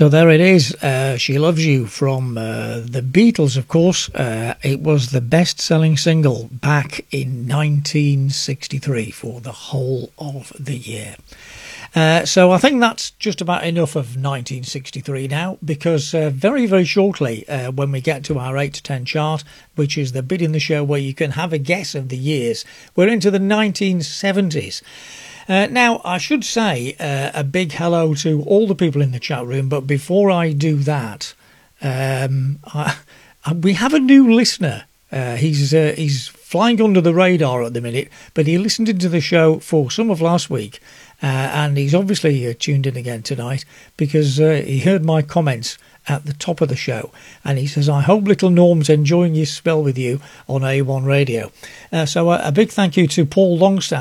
So there it is, She Loves You from the Beatles, of course. It was the best-selling single back in 1963 for the whole of the year. So I think that's just about enough of 1963 now, because very, very shortly, when we get to our 8 to 10 chart, which is the bit in the show where you can have a guess of the years, we're into the 1970s. Now, I should say a big hello to all the people in the chat room, but before I do that, we have a new listener. He's flying under the radar at the minute, but he listened into the show for some of last week, and he's obviously tuned in again tonight because he heard my comments at the top of the show, and he says, I hope little Norm's enjoying his spell with you on A1 Radio. So a big thank you to Paul Longstaff,